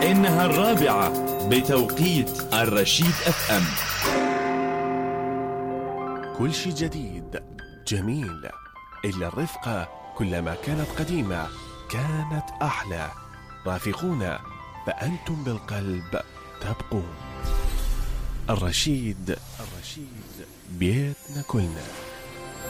إنها 4 بتوقيت الرشيد FM. كل شيء جديد جميل، إلا الرفقة كلما كانت قديمة كانت أحلى. رافقونا فأنتم بالقلب تبقون. الرشيد بيتنا كلنا.